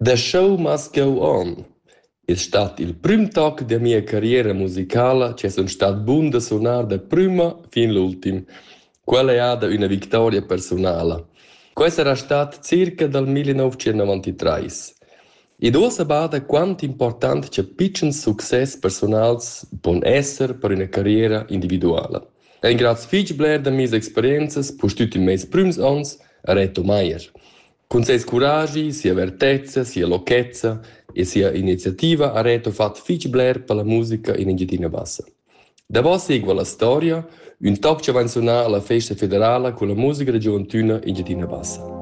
The show must go on. Es stat il prüm toc da mia carriera musicala che son stat bun da sunar da prüma fin l'ultim. Quella è ada una victoria personala. Quai sarà stat circa dal 1993. Ed uossa bada quant important che pitchen success personals pon esser per una carriera individuala. En graz fich bler da mis experienzas postut in meis prüms ons a Reto Meier. Con seis curagi, sia vertezza, sia locchezza e sia iniziativa ha Reto fat fich bler per la musica in Engiadina Bassa. Da vos segua la storia, un toc che va in suonar alla festa federale con la musica de gioventuna in Engiadina Bassa.